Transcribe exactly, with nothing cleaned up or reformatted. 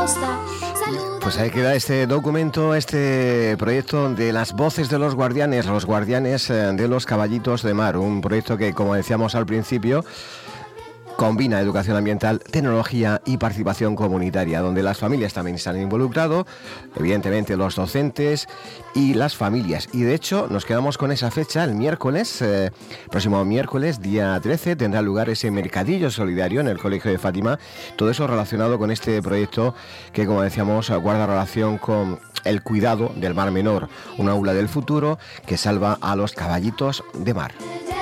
costa. Pues ahí queda este documento, este proyecto de las voces de los guardianes, los guardianes de los caballitos de mar, un proyecto que, como decíamos al principio, combina educación ambiental, tecnología y participación comunitaria, donde las familias también están involucradas, evidentemente los docentes y las familias. Y de hecho nos quedamos con esa fecha, el miércoles, eh, próximo miércoles, día trece, tendrá lugar ese mercadillo solidario en el Colegio de Fátima. Todo eso relacionado con este proyecto que, como decíamos, guarda relación con el cuidado del mar menor, un aula del futuro que salva a los caballitos de mar.